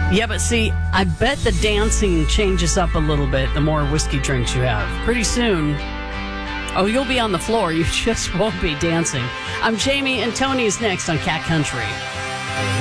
Yeah, but see, I bet the dancing changes up a little bit the more whiskey drinks you have. Pretty soon, you'll be on the floor. You just won't be dancing. I'm Jamie, and Tony's next on Cat Country.